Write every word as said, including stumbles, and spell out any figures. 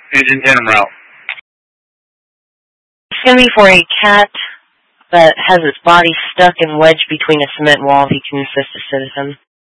Engine ten en route. It's going to be for a cat that has its body stuck and wedged between a cement wall. He can assist a citizen.